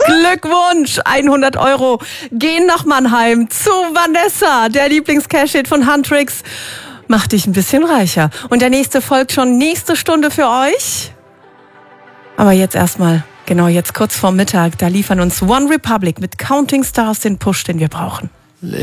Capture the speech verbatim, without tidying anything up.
Glückwunsch! hundert Euro gehen nach Mannheim zu Vanessa, der Lieblings-Cash-Hit von Huntrix. Macht dich ein bisschen reicher. Und der nächste folgt schon nächste Stunde für euch. Aber jetzt erstmal, genau jetzt kurz vorm Mittag, da liefern uns One Republic mit Counting Stars den Push, den wir brauchen.